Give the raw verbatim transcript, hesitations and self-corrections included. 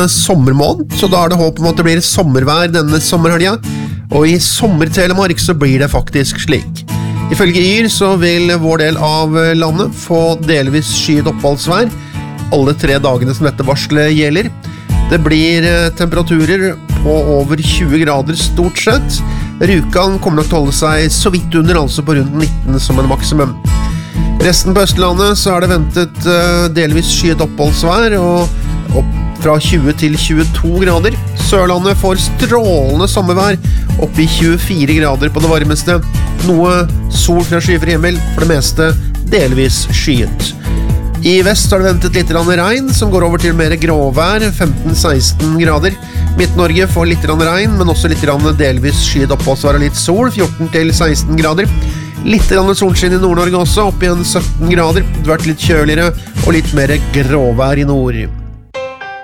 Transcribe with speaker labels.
Speaker 1: sommermåned, så da er det håp om at det blir sommervær denne sommerhelga, og i sommertelemark så blir det faktisk slik. Ifølge Yr så vil vår del av landet få delvis skyet oppholdsvær alle tre dagene som dette varslet gjelder. Det blir temperaturer på over tjue grader stort sett. Rjukan kommer nok til å holde seg så vidt under, altså på rundt nitten som en maksimum. Resten på Østlandet så er det ventet delvis skyet oppholdsvær og opp fra tjue til tjueto grader. Sørlandet får strålende sommervær opp i tjuefire grader på det varmeste. Noe sol fra skyfri himmel, for det meste delvis skyet. I vest har det ventet litt regn, som går over til mer gråvær, femten til seksten grader. Midt-Norge får litt regn, men også litt delvis skyet oppholdsvær og litt sol, fjorten til seksten grader. Litt solskinn i Nord-Norge også, opp igjen sytten grader. Det har vært litt kjøligere og litt mer gråvær i nord.